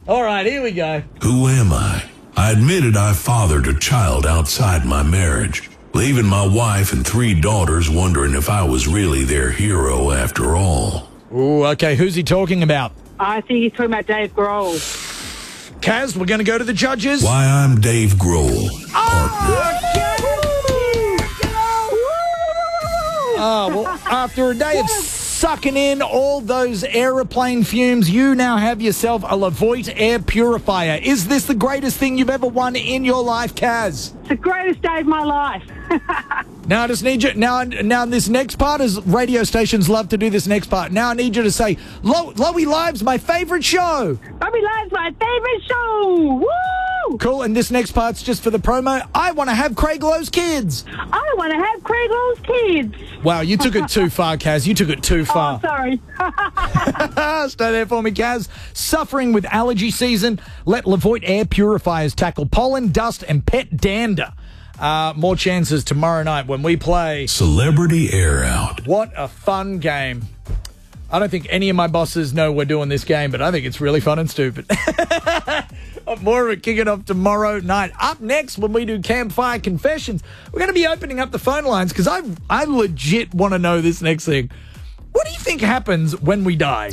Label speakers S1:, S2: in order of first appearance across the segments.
S1: All right, here we go.
S2: Who am I? I admitted I fathered a child outside my marriage, leaving my wife and 3 daughters wondering if I was really their hero after all.
S1: Ooh, okay, who's he talking about?
S3: I think he's talking about Dave Grohl.
S1: Kaz, we're going to go to the judges.
S2: Why, I'm Dave Grohl, partner.
S1: Oh, well, after a day of sucking in all those aeroplane fumes, you now have yourself a Levoit air purifier. Is this the greatest thing you've ever won in your life, Kaz?
S3: It's the greatest day of my life.
S1: Now I just need you. Now this next part is radio stations love to do this next part. Now I need you to say, Lowy Live's my favorite show.
S3: Lowy Live's my favorite show. Woo!
S1: Cool. And this next part's just for the promo. I want to have Craig Lowe's kids.
S3: I want to have Craig Lowe's kids.
S1: Wow, you took it too far, Kaz. You took it too far.
S3: Oh, sorry.
S1: Stay there for me, Kaz. Suffering with allergy season? Let Levoit air purifiers tackle pollen, dust, and pet dander. More chances tomorrow night when we play
S2: Celebrity Air Out.
S1: What a fun game. I don't think any of my bosses know we're doing this game, but I think it's really fun and stupid. More of it kicking off tomorrow night. Up next, when we do Campfire Confessions, we're going to be opening up the phone lines because I legit want to know this next thing. What do you think happens when we die?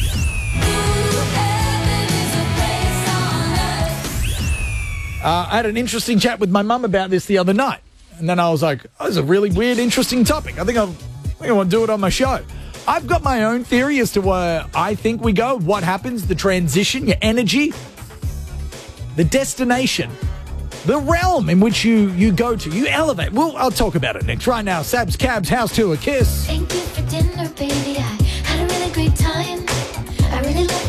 S1: I had an interesting chat with my mum about this the other night. And then I was like, oh, this is a really weird, interesting topic. I think I want to do it on my show. I've got my own theory as to where I think we go, what happens, the transition, your energy, the destination, the realm in which you go to. You elevate. Well, I'll talk about it next. Right now, Sabs Cabs House Tour Kiss.